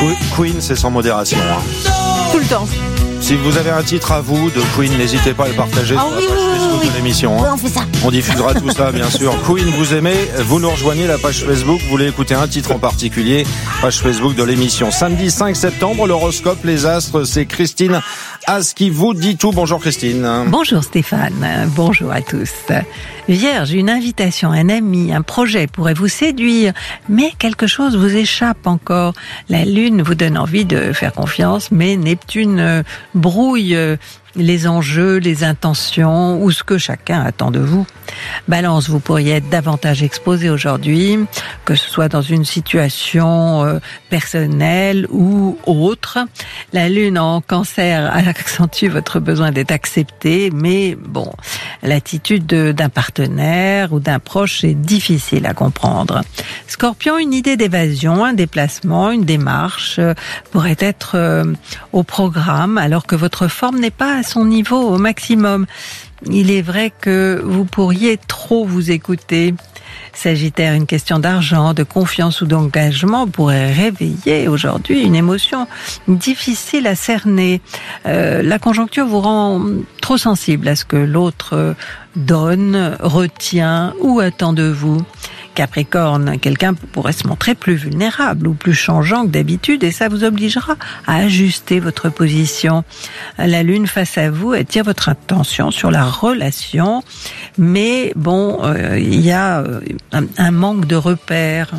Queen, c'est sans modération. Tout le temps. Si vous avez un titre à vous de Queen, n'hésitez pas à le partager sur la page Facebook de l'émission. Oui, on fait ça. On diffusera tout ça, bien sûr. Queen, vous aimez, vous nous rejoignez la page Facebook, vous voulez écouter un titre en particulier, page Facebook de l'émission. Samedi 5 septembre, l'horoscope, les astres, c'est Christine As qui vous dit tout. Bonjour Christine. Bonjour Stéphane, bonjour à tous. Vierge, une invitation, un ami, un projet pourrait vous séduire, mais quelque chose vous échappe encore. La Lune vous donne envie de faire confiance, mais Neptune brouille les enjeux, les intentions ou ce que chacun attend de vous. Balance, vous pourriez être davantage exposé aujourd'hui, que ce soit dans une situation personnelle ou autre. La Lune en Cancer accentue votre besoin d'être accepté, mais bon, l'attitude d'un partenaire ou d'un proche est difficile à comprendre. Scorpion, une idée d'évasion, un déplacement, une démarche pourrait être au programme alors que votre forme n'est pas à son niveau au maximum. Il est vrai que vous pourriez trop vous écouter. Sagittaire, une question d'argent, de confiance ou d'engagement pourrait réveiller aujourd'hui une émotion difficile à cerner. La conjoncture vous rend trop sensible à ce que l'autre donne, retient ou attend de vous. Capricorne, quelqu'un pourrait se montrer plus vulnérable ou plus changeant que d'habitude et ça vous obligera à ajuster votre position. La Lune face à vous attire votre attention sur la relation, mais bon, il y a un manque de repères.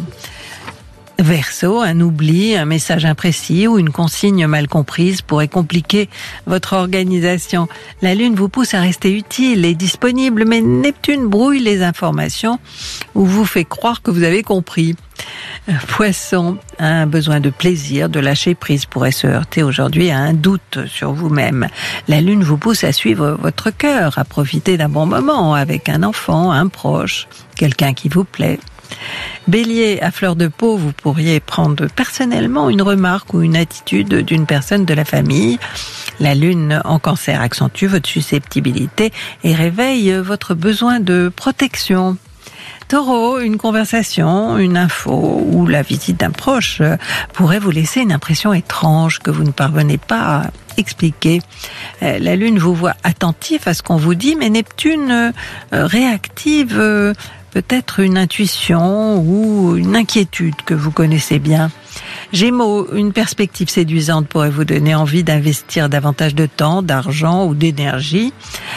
Verseau, un oubli, un message imprécis ou une consigne mal comprise pourrait compliquer votre organisation. La Lune vous pousse à rester utile et disponible, mais Neptune brouille les informations ou vous fait croire que vous avez compris. Poisson, un besoin de plaisir, de lâcher prise pourrait se heurter aujourd'hui à un doute sur vous-même. La Lune vous pousse à suivre votre cœur, à profiter d'un bon moment avec un enfant, un proche, quelqu'un qui vous plaît. Bélier, à fleur de peau, vous pourriez prendre personnellement une remarque ou une attitude d'une personne de la famille. La Lune en Cancer accentue votre susceptibilité et réveille votre besoin de protection. Taureau, une conversation, une info ou la visite d'un proche pourrait vous laisser une impression étrange que vous ne parvenez pas à expliquer. La Lune vous voit attentif à ce qu'on vous dit, mais Neptune réactive peut-être une intuition ou une inquiétude que vous connaissez bien. Gémeaux, une perspective séduisante pourrait vous donner envie d'investir davantage de temps, d'argent ou d'énergie.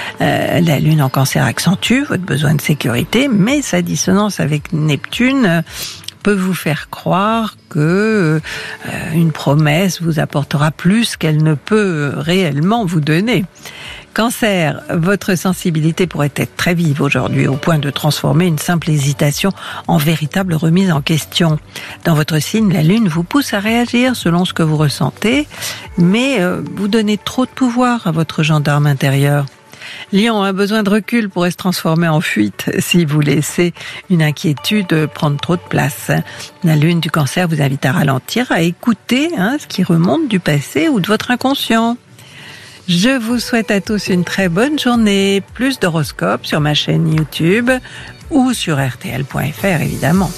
La Lune en Cancer accentue votre besoin de sécurité, mais sa dissonance avec Neptune peut vous faire croire que une promesse vous apportera plus qu'elle ne peut réellement vous donner. Cancer, votre sensibilité pourrait être très vive aujourd'hui au point de transformer une simple hésitation en véritable remise en question. Dans votre signe, la Lune vous pousse à réagir selon ce que vous ressentez, mais vous donnez trop de pouvoir à votre gendarme intérieur. Lion, un besoin de recul pourrait se transformer en fuite si vous laissez une inquiétude prendre trop de place. La Lune du Cancer vous invite à ralentir, à écouter ce qui remonte du passé ou de votre inconscient. Je vous souhaite à tous une très bonne journée. Plus d'horoscopes sur ma chaîne YouTube ou sur rtl.fr évidemment.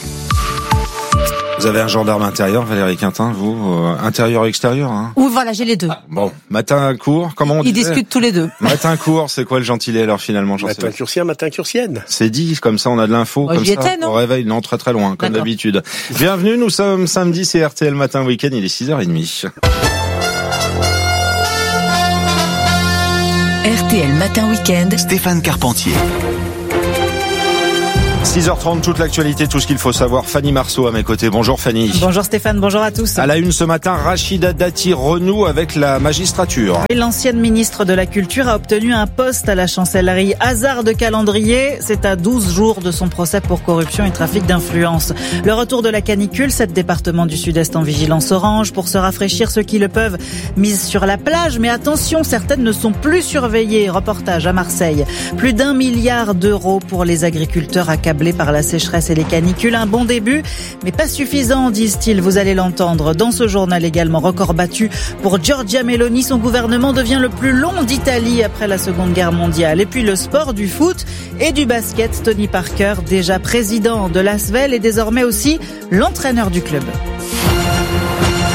Vous avez un gendarme intérieur, Valérie Quintin, vous intérieur et extérieur Oui, voilà, j'ai les deux. Bon, matin court, comment on dit? Ils discutent tous les deux. Matin court, c'est quoi le gentilé alors finalement? Matin curtien, matin cursienne. C'est dit, comme ça on a de l'info, comme j'y ça étais, non au réveil, non, très très loin, comme d'habitude. Bienvenue, nous sommes samedi, c'est RTL Matin Week-end, il est 6h30. RTL Matin Week-end, Stéphane Carpentier. 6h30, toute l'actualité, tout ce qu'il faut savoir. Fanny Marceau à mes côtés. Bonjour Fanny. Bonjour Stéphane, bonjour à tous. À la une ce matin, Rachida Dati renoue avec la magistrature. L'ancienne ministre de la Culture a obtenu un poste à la chancellerie. Hasard de calendrier, c'est à 12 jours de son procès pour corruption et trafic d'influence. Le retour de la canicule, 7 départements du Sud-Est en vigilance orange. Pour se rafraîchir, ceux qui le peuvent misent sur la plage. Mais attention, certaines ne sont plus surveillées. Reportage à Marseille. Plus d'1 milliard d'euros pour les agriculteurs accablés par la sécheresse et les canicules. Un bon début, mais pas suffisant, disent-ils. Vous allez l'entendre. Dans ce journal également, record battu pour Giorgia Meloni. Son gouvernement devient le plus long d'Italie après la Seconde Guerre mondiale. Et puis le sport, du foot et du basket. Tony Parker, déjà président de l'Asvel, est désormais aussi l'entraîneur du club.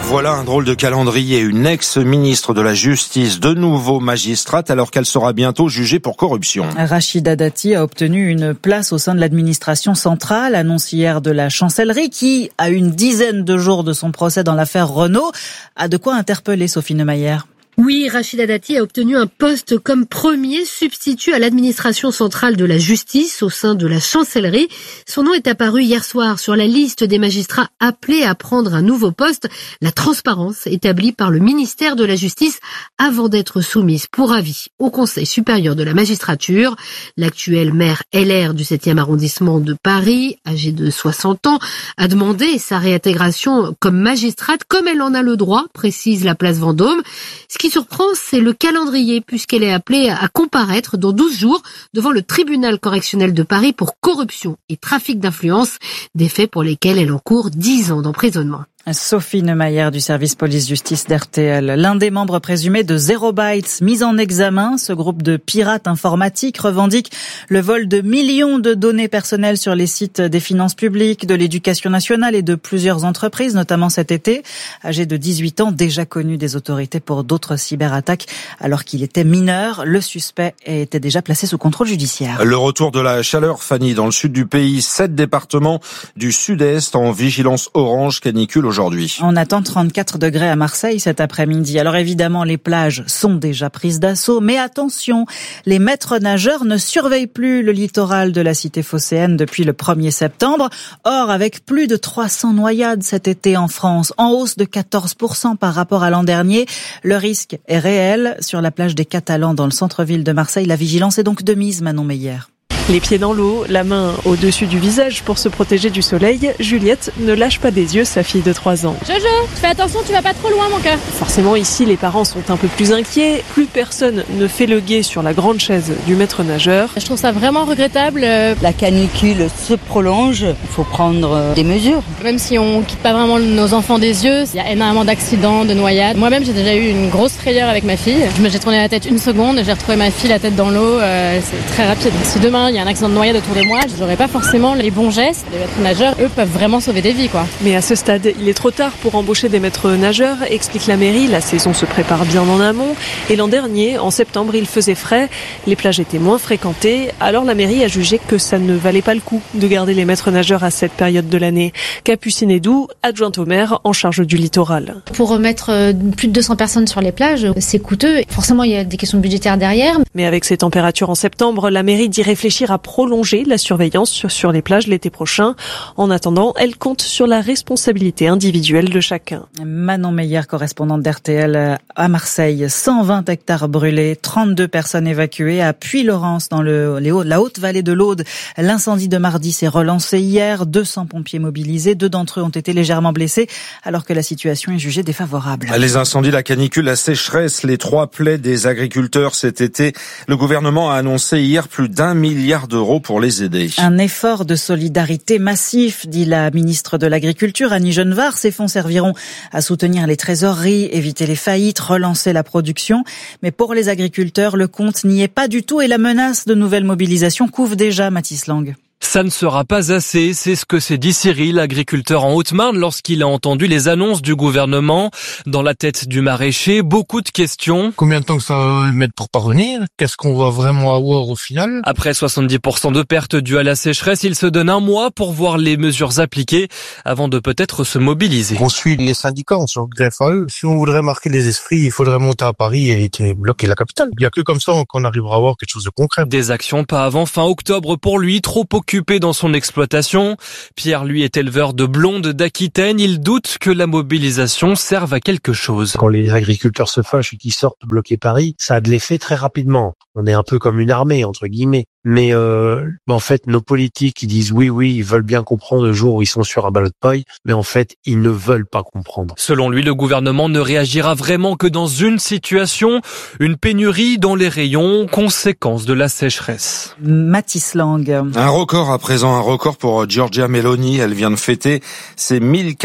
Voilà un drôle de calendrier. Une ex-ministre de la Justice, de nouveau magistrate, alors qu'elle sera bientôt jugée pour corruption. Rachida Dati a obtenu une place au sein de l'administration centrale, annonce hier de la chancellerie, qui, à une dizaine de jours de son procès dans l'affaire Renault, a de quoi interpeller Sophie Neumayer. Oui, Rachida Dati a obtenu un poste comme premier substitut à l'administration centrale de la justice au sein de la chancellerie. Son nom est apparu hier soir sur la liste des magistrats appelés à prendre un nouveau poste, la transparence établie par le ministère de la Justice avant d'être soumise pour avis au Conseil supérieur de la magistrature. L'actuel maire LR du 7e arrondissement de Paris, âgée de 60 ans, a demandé sa réintégration comme magistrate comme elle en a le droit, précise la place Vendôme. Ce qui surprend, c'est le calendrier, puisqu'elle est appelée à comparaître dans 12 jours devant le tribunal correctionnel de Paris pour corruption et trafic d'influence, des faits pour lesquels elle encourt 10 ans d'emprisonnement. Sophie Neumayer du service police-justice d'RTL. L'un des membres présumés de Zero Bytes, mis en examen, ce groupe de pirates informatiques revendique le vol de millions de données personnelles sur les sites des finances publiques, de l'éducation nationale et de plusieurs entreprises, notamment cet été. Âgé de 18 ans, déjà connu des autorités pour d'autres cyberattaques alors qu'il était mineur, le suspect était déjà placé sous contrôle judiciaire. Le retour de la chaleur, Fanny, dans le sud du pays, 7 départements du sud-est en vigilance orange canicule aujourd'hui. On attend 34 degrés à Marseille cet après-midi. Alors évidemment, les plages sont déjà prises d'assaut, mais attention, les maîtres nageurs ne surveillent plus le littoral de la cité phocéenne depuis le 1er septembre. Or, avec plus de 300 noyades cet été en France, en hausse de 14% par rapport à l'an dernier, le risque est réel. Sur la plage des Catalans, dans le centre-ville de Marseille, la vigilance est donc de mise, Manon Meyer. Les pieds dans l'eau, la main au-dessus du visage pour se protéger du soleil, Juliette ne lâche pas des yeux sa fille de 3 ans. Jojo, fais attention, tu vas pas trop loin mon cœur. Forcément ici, les parents sont un peu plus inquiets. Plus personne ne fait le guet sur la grande chaise du maître nageur. Je trouve ça vraiment regrettable. La canicule se prolonge, il faut prendre des mesures. Même si on quitte pas vraiment nos enfants des yeux, il y a énormément d'accidents, de noyades. Moi-même, j'ai déjà eu une grosse frayeur avec ma fille. J'ai tourné la tête une seconde et j'ai retrouvé ma fille la tête dans l'eau. C'est très rapide. Si demain, il y a un accident de noyade autour de moi, je n'aurai pas forcément les bons gestes. Les maîtres nageurs, eux, peuvent vraiment sauver des vies, quoi. Mais à ce stade, il est trop tard pour embaucher des maîtres nageurs, explique la mairie. La saison se prépare bien en amont. Et l'an dernier, en septembre, il faisait frais. Les plages étaient moins fréquentées. Alors la mairie a jugé que ça ne valait pas le coup de garder les maîtres nageurs à cette période de l'année. Capucine Edou, adjointe au maire en charge du littoral. Pour remettre plus de 200 personnes sur les plages, c'est coûteux. Forcément, il y a des questions budgétaires derrière. Mais avec ces températures en septembre, la mairie dit réfléchir à prolonger la surveillance sur les plages l'été prochain. En attendant, elle compte sur la responsabilité individuelle de chacun. Manon Meyer, correspondante d'RTL à Marseille. 120 hectares brûlés, 32 personnes évacuées à Puylaurens dans la haute vallée de l'Aude. L'incendie de mardi s'est relancé hier. 200 pompiers mobilisés. 2 d'entre eux ont été légèrement blessés alors que la situation est jugée défavorable. Les incendies, la canicule, la sécheresse, les 3 plaies des agriculteurs cet été. Le gouvernement a annoncé hier plus d'1 milliard d'euros pour les aider. Un effort de solidarité massif, dit la ministre de l'Agriculture, Annie Genevard. Ces fonds serviront à soutenir les trésoreries, éviter les faillites, relancer la production. Mais pour les agriculteurs, le compte n'y est pas du tout et la menace de nouvelles mobilisations couvre déjà Mathis Lang. Ça ne sera pas assez, c'est ce que s'est dit Cyril, agriculteur en Haute-Marne, lorsqu'il a entendu les annonces du gouvernement. Dans la tête du maraîcher, beaucoup de questions. Combien de temps que ça va mettre pour parvenir? Qu'est-ce qu'on va vraiment avoir au final? Après 70% de pertes dues à la sécheresse, il se donne un mois pour voir les mesures appliquées avant de peut-être se mobiliser. On suit les syndicats, on se greffe à eux. Si on voudrait marquer les esprits, il faudrait monter à Paris et bloquer la capitale. Il n'y a que comme ça qu'on arrivera à avoir quelque chose de concret. Des actions pas avant fin octobre pour lui, trop occupé dans son exploitation. Pierre, lui, est éleveur de blondes d'Aquitaine. Il doute que la mobilisation serve à quelque chose. Quand les agriculteurs se fâchent et qu'ils sortent bloquer Paris, ça a de l'effet très rapidement. On est un peu comme une armée, entre guillemets. Mais en fait, nos politiques, ils disent oui, ils veulent bien comprendre le jour où ils sont sur un ballot de paille, mais en fait, ils ne veulent pas comprendre. Selon lui, le gouvernement ne réagira vraiment que dans une situation, une pénurie dans les rayons, conséquence de la sécheresse. Mathis Lang. Un record à présent, un record pour Giorgia Meloni. Elle vient de fêter ses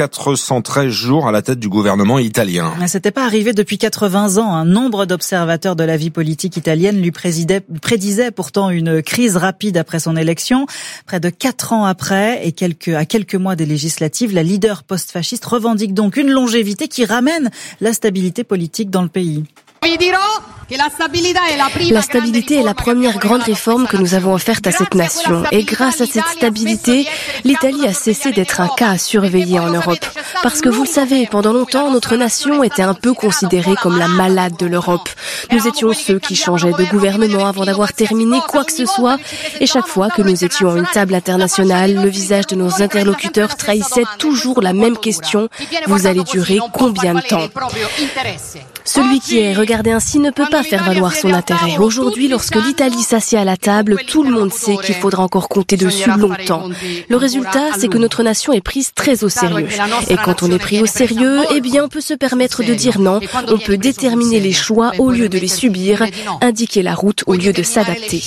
1413 jours à la tête du gouvernement italien. C'était pas arrivé depuis 80 ans. Un nombre d'observateurs de la vie politique italienne lui prédisait pourtant une crise rapide après son élection. Près de 4 ans après et à quelques mois des législatives, la leader post-fasciste revendique donc une longévité qui ramène la stabilité politique dans le pays. La stabilité est la première grande réforme que nous avons offerte à cette nation. Et grâce à cette stabilité, l'Italie a cessé d'être un cas à surveiller en Europe. Parce que vous le savez, pendant longtemps, notre nation était un peu considérée comme la malade de l'Europe. Nous étions ceux qui changeaient de gouvernement avant d'avoir terminé quoi que ce soit. Et chaque fois que nous étions à une table internationale, le visage de nos interlocuteurs trahissait toujours la même question. Vous allez durer combien de temps ? Celui qui est regardé ainsi ne peut pas faire valoir son intérêt. Aujourd'hui, lorsque l'Italie s'assied à la table, tout le monde sait qu'il faudra encore compter dessus longtemps. Le résultat, c'est que notre nation est prise très au sérieux. Et quand on est pris au sérieux, eh bien, on peut se permettre de dire non. On peut déterminer les choix au lieu de les subir, indiquer la route au lieu de s'adapter.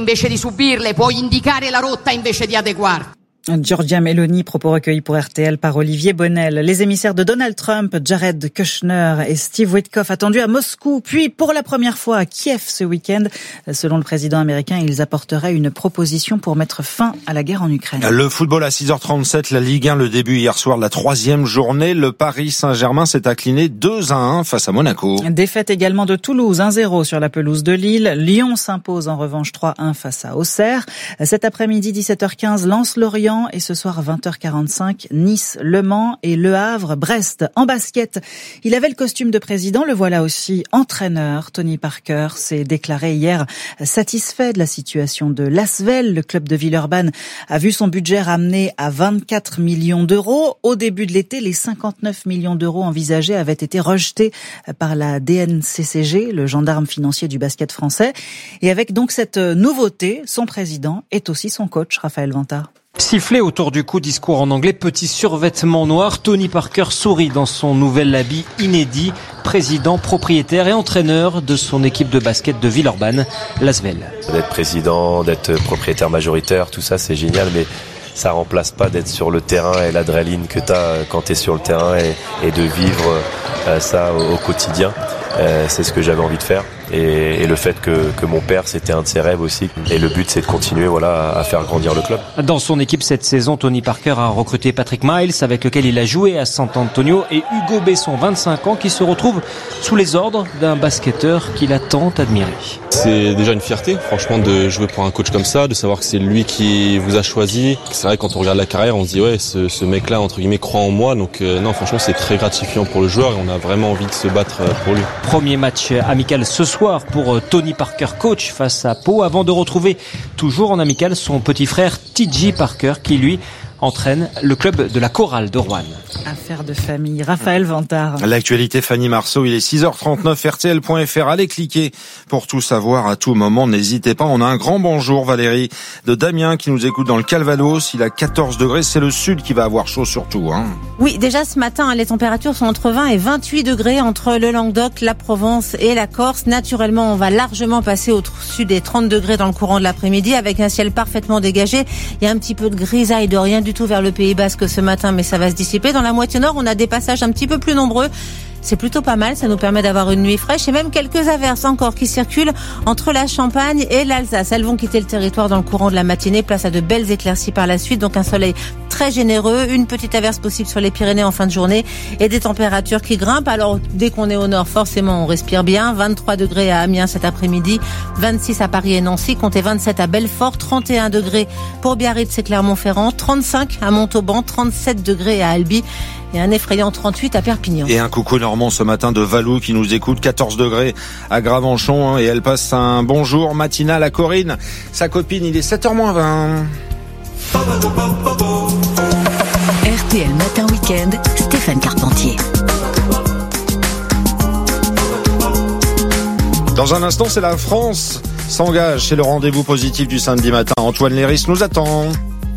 Giorgia Meloni, propos recueillis pour RTL par Olivier Bonnel. Les émissaires de Donald Trump, Jared Kushner et Steve Witkoff attendus à Moscou, puis pour la première fois à Kiev ce week-end. Selon le président américain, ils apporteraient une proposition pour mettre fin à la guerre en Ukraine. Le football à 6h37, la Ligue 1, le début hier soir de la 3e journée. Le Paris Saint-Germain s'est incliné 2-1 face à Monaco. Défaite également de Toulouse, 1-0 sur la pelouse de Lille. Lyon s'impose en revanche 3-1 face à Auxerre. Cet après-midi, 17h15, Lens-Lorient. Et ce soir, 20h45, Nice, Le Mans et Le Havre, Brest. En basket, il avait le costume de président, le voilà aussi entraîneur. Tony Parker s'est déclaré hier satisfait de la situation de l'Asvel. Le club de Villeurbanne a vu son budget ramené à 24 millions d'euros. Au début de l'été, les 59 millions d'euros envisagés avaient été rejetés par la DNCCG, le gendarme financier du basket français. Et avec donc cette nouveauté, son président est aussi son coach, Raphaël Vantard. Sifflet autour du cou, discours en anglais, petit survêtement noir, Tony Parker sourit dans son nouvel habit inédit, président, propriétaire et entraîneur de son équipe de basket de Villeurbanne, l'Asvel. D'être président, d'être propriétaire majoritaire, tout ça c'est génial, mais ça remplace pas d'être sur le terrain et l'adrénaline que t'as quand t'es sur le terrain et de vivre ça au quotidien. C'est ce que j'avais envie de faire. Et le fait que mon père, c'était un de ses rêves aussi. Et le but, c'est de continuer à faire grandir le club. Dans son équipe cette saison, Tony Parker a recruté Patrick Miles, avec lequel il a joué à San Antonio, et Hugo Besson, 25 ans, qui se retrouve sous les ordres d'un basketteur qu'il a tant admiré. C'est déjà une fierté, franchement, de jouer pour un coach comme ça, de savoir que c'est lui qui vous a choisi. C'est vrai, quand on regarde la carrière, on se dit, ouais, ce mec-là, entre guillemets, croit en moi. Donc non, franchement, c'est très gratifiant pour le joueur et on a vraiment envie de se battre pour lui. Premier match amical ce soir pour Tony Parker, coach face à Pau, avant de retrouver toujours en amical son petit frère TJ Parker qui lui entraîne le club de la Chorale de Roanne. Affaire de famille, Raphaël Vantard. L'actualité, Fanny Marceau, il est 6h39, RTL.fr. Allez cliquer pour tout savoir à tout moment, n'hésitez pas. On a un grand bonjour, Valérie, de Damien qui nous écoute dans le Calvados. Il a 14 degrés, c'est le sud qui va avoir chaud surtout. Oui, déjà ce matin, les températures sont entre 20 et 28 degrés entre le Languedoc, la Provence et la Corse. Naturellement, on va largement passer au-dessus des 30 degrés dans le courant de l'après-midi avec un ciel parfaitement dégagé. Il y a un petit peu de grisaille, de rien du tout vers le Pays Basque ce matin, mais ça va se dissiper. Dans la moitié nord, on a des passages un petit peu plus nombreux. C'est plutôt pas mal, ça nous permet d'avoir une nuit fraîche et même quelques averses encore qui circulent entre la Champagne et l'Alsace. Elles vont quitter le territoire dans le courant de la matinée, place à de belles éclaircies par la suite, donc un soleil très généreux, une petite averse possible sur les Pyrénées en fin de journée et des températures qui grimpent. Alors dès qu'on est au nord, forcément on respire bien. 23 degrés à Amiens cet après-midi, 26 à Paris et Nancy, comptez 27 à Belfort, 31 degrés pour Biarritz et Clermont-Ferrand, 35 à Montauban, 37 degrés à Albi et un effrayant 38 à Perpignan. Et un coucou normand ce matin de Valou qui nous écoute, 14 degrés à Gravenchon, et elle passe un bonjour matinal à Corinne, sa copine. Il est 7h20. RTL Matin Week-end, Stéphane Carpentier. Dans un instant, c'est la France s'engage. C'est le rendez-vous positif du samedi matin. Antoine Léris nous attend.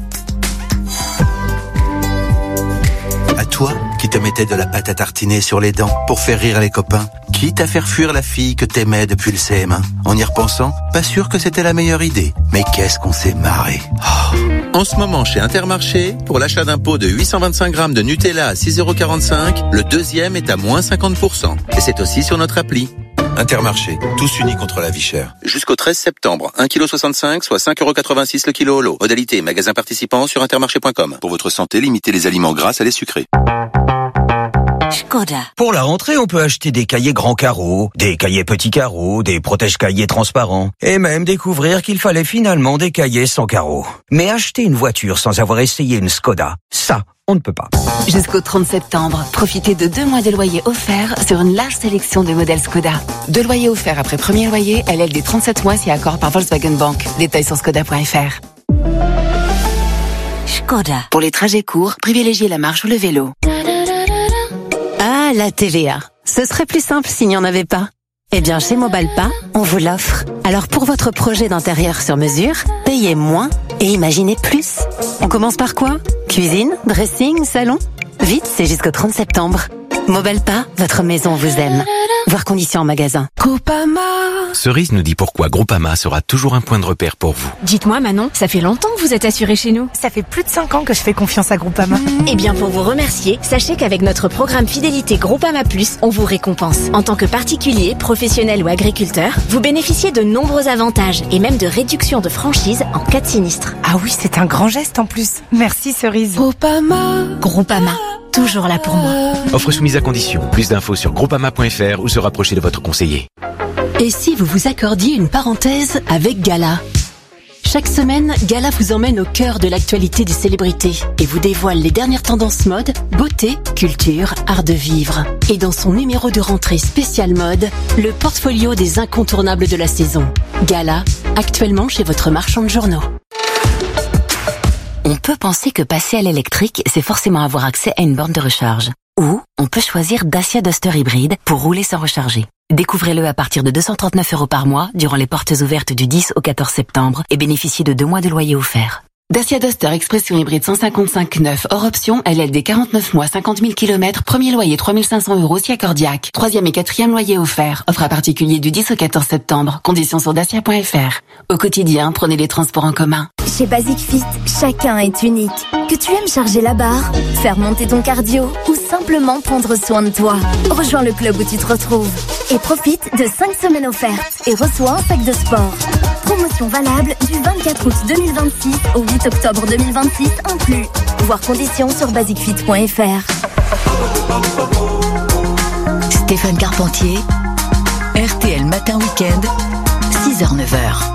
À toi qui te mettais de la pâte à tartiner sur les dents pour faire rire les copains, quitte à faire fuir la fille que t'aimais depuis le CM1. En y repensant, pas sûr que c'était la meilleure idée. Mais qu'est-ce qu'on s'est marré. En ce moment, chez Intermarché, pour l'achat d'un pot de 825 grammes de Nutella à 6,45 €, le deuxième est à moins 50%. Et c'est aussi sur notre appli. Intermarché, tous unis contre la vie chère. Jusqu'au 13 septembre, 1,65 kg, soit 5,86 € le kilo au lot. Modalité, magasin participant sur intermarché.com. Pour votre santé, limitez les aliments gras à les sucrés. Skoda. Pour la rentrée, on peut acheter des cahiers grands carreaux, des cahiers petits carreaux, des protège-cahiers transparents, et même découvrir qu'il fallait finalement des cahiers sans carreaux. Mais acheter une voiture sans avoir essayé une Skoda, ça, on ne peut pas. Jusqu'au 30 septembre, profitez de 2 mois de loyer offert sur une large sélection de modèles Skoda. 2 loyers offerts après premier loyer, LLD 37 mois si accord par Volkswagen Bank. Détails sur skoda.fr. Skoda. Pour les trajets courts, privilégiez la marche ou le vélo. Ah, la TVA. Ce serait plus simple s'il n'y en avait pas. Eh bien, chez Mobalpa, on vous l'offre. Alors pour votre projet d'intérieur sur mesure, payez moins et imaginez plus. On commence par quoi? Cuisine, dressing, salon? Vite, c'est jusqu'au 30 septembre. Mobalpa, votre maison vous aime. Voir conditions en magasin. Groupama. Cerise nous dit pourquoi Groupama sera toujours un point de repère pour vous. Dites-moi Manon, ça fait longtemps que vous êtes assurée chez nous. Ça fait plus de 5 ans que je fais confiance à Groupama. Eh bien pour vous remercier, sachez qu'avec notre programme Fidélité Groupama Plus, on vous récompense. En tant que particulier, professionnel ou agriculteur, vous bénéficiez de nombreux avantages et même de réduction de franchise en cas de sinistre. Ah oui, c'est un grand geste en plus. Merci Cerise. Groupama. Groupama. Toujours là pour moi. Offre soumise à condition. Plus d'infos sur groupama.fr ou se rapprocher de votre conseiller. Et si vous vous accordiez une parenthèse avec Gala? Chaque semaine, Gala vous emmène au cœur de l'actualité des célébrités et vous dévoile les dernières tendances mode, beauté, culture, art de vivre. Et dans son numéro de rentrée spécial mode, le portfolio des incontournables de la saison. Gala, actuellement chez votre marchand de journaux. On peut penser que passer à l'électrique, c'est forcément avoir accès à une borne de recharge. Ou on peut choisir Dacia Duster hybride pour rouler sans recharger. Découvrez-le à partir de 239 € par mois durant les portes ouvertes du 10 au 14 septembre et bénéficiez de 2 mois de loyer offert. Dacia Duster Expression hybride 155 neuf hors option, LLD 49 mois, 50 000 km, premier loyer 3 500 € si accordiaque. 3e et 4e loyer offert. Offre à particulier du 10 au 14 septembre. Conditions sur dacia.fr. Au quotidien, prenez les transports en commun. Chez Basic Fit, chacun est unique. Que tu aimes charger la barre, faire monter ton cardio ou simplement prendre soin de toi. Rejoins le club où tu te retrouves. Et profite de 5 semaines offertes et reçois un sac de sport. Promotion valable du 24 août 2026 au 8 octobre 2026 inclus. Voir conditions sur basicfit.fr. Stéphane Carpentier, RTL Matin Week-end, 6h-9h.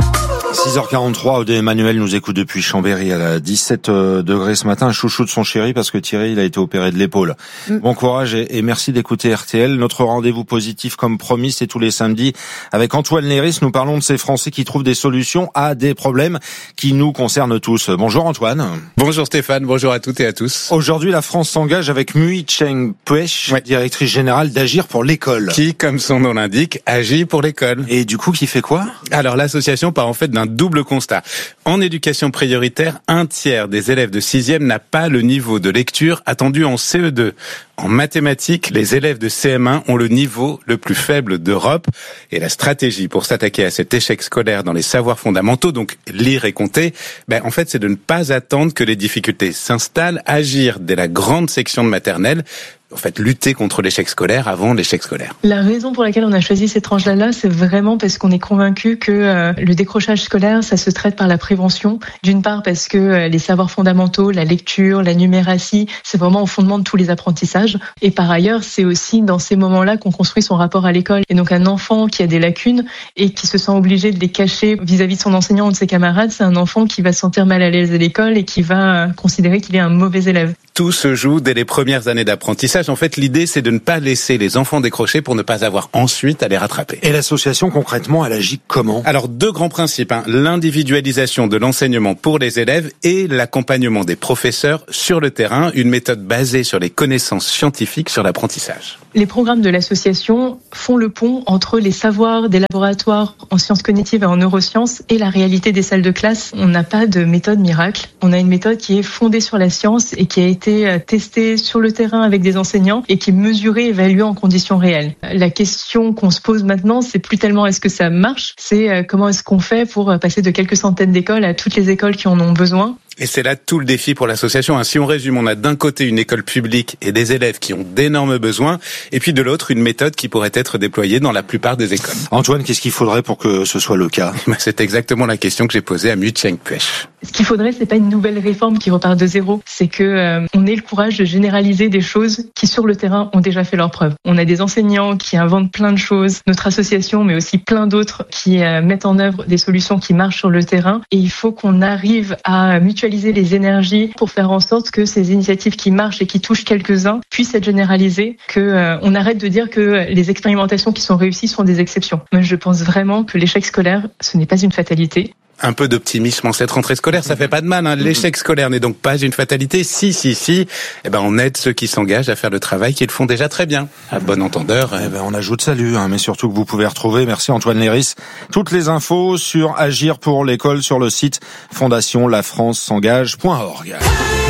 6h43, Odé Emmanuel nous écoute depuis Chambéry. Elle a 17 degrés ce matin, un chouchou de son chéri parce que Thierry, il a été opéré de l'épaule. Bon courage et merci d'écouter RTL. Notre rendez-vous positif, comme promis, c'est tous les samedis. Avec Antoine Léris, nous parlons de ces Français qui trouvent des solutions à des problèmes qui nous concernent tous. Bonjour Antoine. Bonjour Stéphane, bonjour à toutes et à tous. Aujourd'hui, la France s'engage avec Mui Cheng Puech, directrice générale d'Agir pour l'école. Qui, comme son nom l'indique, agit pour l'école. Et du coup, qui fait quoi? Alors l'association part en fait d'un double constat. En éducation prioritaire, 1/3 des élèves de 6e n'a pas le niveau de lecture attendu en CE2. En mathématiques, les élèves de CM1 ont le niveau le plus faible d'Europe. Et la stratégie pour s'attaquer à cet échec scolaire dans les savoirs fondamentaux, donc lire et compter, en fait, c'est de ne pas attendre que les difficultés s'installent, agir dès la grande section de maternelle. En fait, lutter contre l'échec scolaire avant l'échec scolaire. La raison pour laquelle on a choisi ces tranches-là, c'est vraiment parce qu'on est convaincu que le décrochage scolaire, ça se traite par la prévention. D'une part parce que les savoirs fondamentaux, la lecture, la numératie, c'est vraiment au fondement de tous les apprentissages. Et par ailleurs, c'est aussi dans ces moments-là qu'on construit son rapport à l'école. Et donc un enfant qui a des lacunes et qui se sent obligé de les cacher vis-à-vis de son enseignant ou de ses camarades, c'est un enfant qui va se sentir mal à l'aise à l'école et qui va considérer qu'il est un mauvais élève. Tout se joue dès les premières années d'apprentissage. En fait, l'idée, c'est de ne pas laisser les enfants décrocher pour ne pas avoir ensuite à les rattraper. Et l'association, concrètement, elle agit comment? Alors, 2 grands principes. L'individualisation de l'enseignement pour les élèves et l'accompagnement des professeurs sur le terrain. Une méthode basée sur les connaissances scientifiques sur l'apprentissage. Les programmes de l'association font le pont entre les savoirs des laboratoires en sciences cognitives et en neurosciences et la réalité des salles de classe. On n'a pas de méthode miracle. On a une méthode qui est fondée sur la science et qui a été testée sur le terrain avec des enseignants et qui est mesurée, évaluée en conditions réelles. La question qu'on se pose maintenant, c'est plus tellement est-ce que ça marche, c'est comment est-ce qu'on fait pour passer de quelques centaines d'écoles à toutes les écoles qui en ont besoin. Et c'est là tout le défi pour l'association. Si on résume, on a d'un côté une école publique et des élèves qui ont d'énormes besoins, et puis de l'autre, une méthode qui pourrait être déployée dans la plupart des écoles. Antoine, qu'est-ce qu'il faudrait pour que ce soit le cas? C'est exactement la question que j'ai posée à Mutcheng Pech. Ce qu'il faudrait, c'est pas une nouvelle réforme qui repart de zéro. C'est que on ait le courage de généraliser des choses qui, sur le terrain, ont déjà fait leurs preuves. On a des enseignants qui inventent plein de choses, notre association, mais aussi plein d'autres qui mettent en œuvre des solutions qui marchent sur le terrain. Et il faut qu'on arrive à mutualiser les énergies pour faire en sorte que ces initiatives qui marchent et qui touchent quelques-uns puissent être généralisées, que on arrête de dire que les expérimentations qui sont réussies sont des exceptions. Moi, je pense vraiment que l'échec scolaire, ce n'est pas une fatalité. Un peu d'optimisme en cette rentrée scolaire, ça fait pas de mal. L'échec scolaire n'est donc pas une fatalité. Si. On aide ceux qui s'engagent à faire le travail qu'ils font déjà très bien. À bon entendeur. On ajoute salut, mais surtout que vous pouvez retrouver, merci Antoine Léris, toutes les infos sur Agir pour l'école sur le site fondationlafrancesengage.org.